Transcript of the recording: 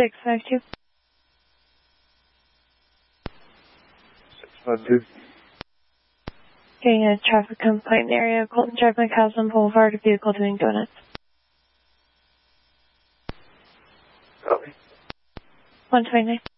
652. 652. Getting a traffic complaint in the area of Colton Drive, McCaslin Boulevard, a vehicle doing donuts. Copy. 129.